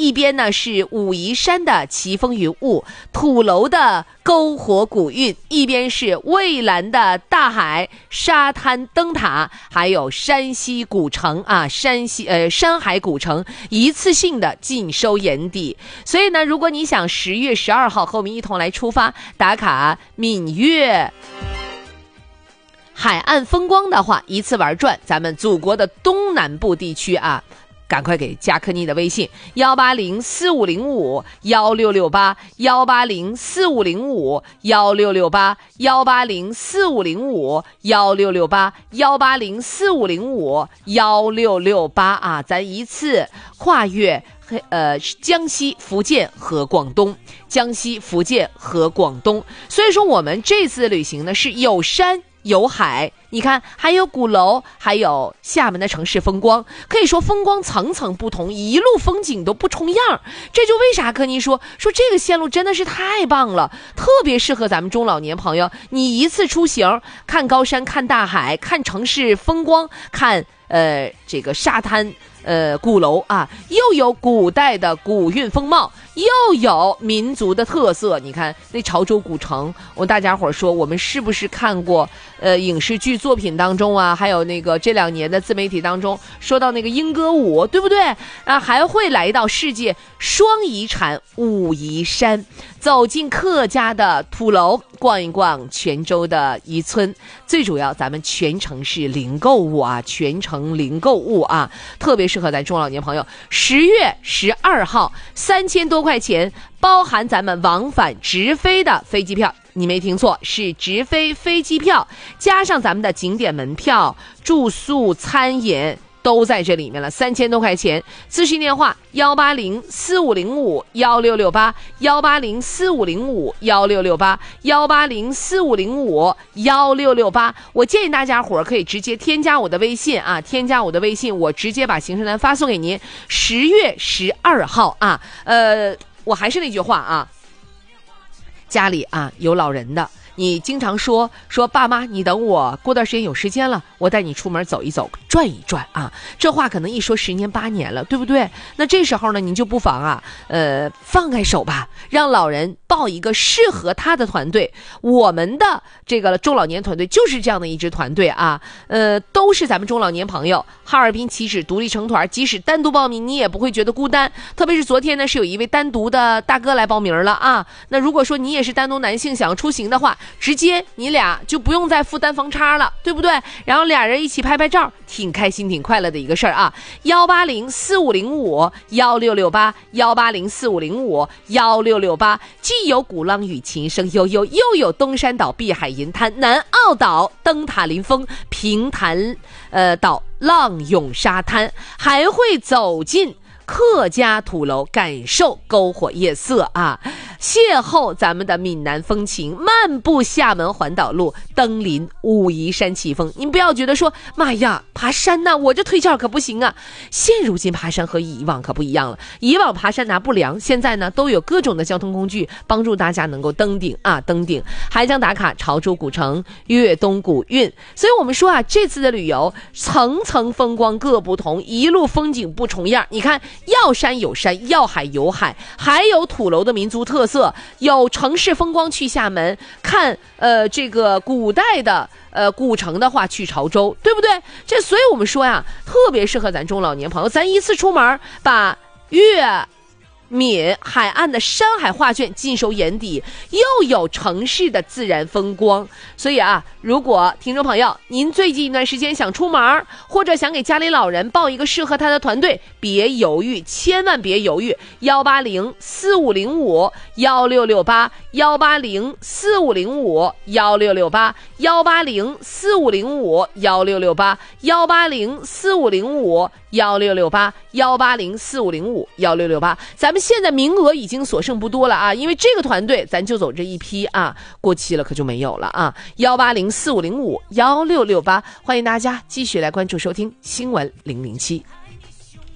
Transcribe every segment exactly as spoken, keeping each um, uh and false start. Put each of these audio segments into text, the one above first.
一边呢是武夷山的奇峰云雾，土楼的篝火古韵，一边是蔚蓝的大海、沙滩灯塔，还有山西古城啊，山西呃山海古城一次性的尽收眼底。所以呢，如果你想十月十二号和我们一同来出发打卡闽粤海岸风光的话，一次玩转咱们祖国的东南部地区啊，赶快给加科尼的微信幺八零四五零五幺六六八幺八零四五零五幺六六八幺八零四五零五幺六六八幺八零四五零五幺六六八啊，咱一次跨越呃江西、福建和广东，江西、福建和广东。所以说我们这次旅行呢是有山有海，你看还有鼓楼，还有厦门的城市风光，可以说风光层层不同，一路风景都不重样。这就为啥科尼说说这个线路真的是太棒了，特别适合咱们中老年朋友。你一次出行，看高山，看大海，看城市风光，看呃这个沙滩呃鼓楼啊，又有古代的古韵风貌，又有民族的特色。你看那潮州古城，我大家伙说我们是不是看过呃影视剧作品当中啊，还有那个这两年的自媒体当中说到那个莺歌舞，对不对啊？还会来到世界双遗产武夷山，走进客家的土楼，逛一逛泉州的渔村。最主要咱们全程是零购物啊，全程零购物啊，特别适合咱中老年朋友。十月十二号三千多块钱包含咱们往返直飞的飞机票，你没听错，是直飞飞机票，加上咱们的景点门票、住宿、餐饮都在这里面了，三千多块钱。咨询电话幺八零四五零五幺六六八幺八零四五零五幺六六八幺八零四五零五幺六六八。我建议大家伙可以直接添加我的微信啊，添加我的微信，我直接把行程单发送给您。十月十二号啊，呃，我还是那句话啊，家里啊有老人的，你经常说说爸妈，你等我过段时间有时间了，我带你出门走一走，转一转啊。这话可能一说十年八年了，对不对？那这时候呢，您就不妨啊，呃，放开手吧，让老人报一个适合他的团队。我们的这个中老年团队就是这样的一支团队啊，呃，都是咱们中老年朋友。哈尔滨起止独立成团，即使单独报名，你也不会觉得孤单。特别是昨天呢，是有一位单独的大哥来报名了啊。那如果说你也是单独男性想要出行的话，直接你俩就不用再负担房差了，对不对？然后俩人一起拍拍照，挺开心挺快乐的一个事儿啊。幺八零四五零五幺六六八幺八零四五零五幺六六八，既有鼓浪屿琴声悠悠，又有东山岛碧海银滩，南澳岛灯塔临风，平潭呃岛浪涌沙滩，还会走进客家土楼，感受篝火夜色啊，邂逅咱们的闽南风情，漫步厦门环岛路，登临武夷山奇峰。您不要觉得说妈呀爬山呐、啊，我这腿脚可不行啊。现如今爬山和以往可不一样了，以往爬山拿不良，现在呢都有各种的交通工具帮助大家能够登顶啊登顶。还将打卡潮州古城、粤东古韵。所以我们说啊，这次的旅游层层风光各不同，一路风景不重样。你看要山有山，要海有海，还有土楼的民族特色，有城市风光去厦门看，呃，这个古代的呃古城的话去潮州，对不对？这所以我们说呀，特别适合咱中老年朋友，咱一次出门把粤闽海岸的山海画卷尽收眼底，又有城市的自然风光。所以啊，如果听众朋友您最近一段时间想出门，或者想给家里老人报一个适合他的团队，别犹豫，千万别犹豫，幺八零四五零五幺六六八幺八零四五零五幺六六八幺八零四五零五幺六六八幺八零四五零五幺六六八幺八零四五零五幺六六八。咱们现在名额已经所剩不多了啊，因为这个团队咱就走这一批啊，过期了可就没有了啊。幺八零四五零五幺六六八，欢迎大家继续来关注收听新闻零零七。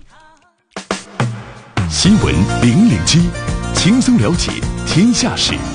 新闻零零七，轻松了解天下事。